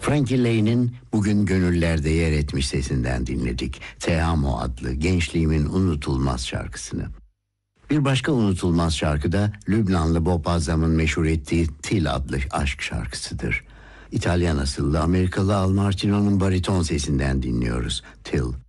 Frankie Laine'in Bugün Gönüllerde Yer Etmiş sesinden dinledik. Te Amo adlı gençliğimin unutulmaz şarkısını. Bir başka unutulmaz şarkı da Lübnanlı Bob Azam'ın meşhur ettiği Till adlı aşk şarkısıdır. İtalyan asıllı Amerikalı Al Martino'nun bariton sesinden dinliyoruz. Till.